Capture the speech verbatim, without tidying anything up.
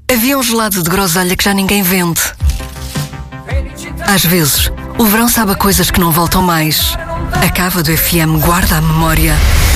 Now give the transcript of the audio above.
Havia um gelado de groselha que já ninguém vende. Às vezes, o verão sabe a coisas que não voltam mais. A cava do F M guarda a memória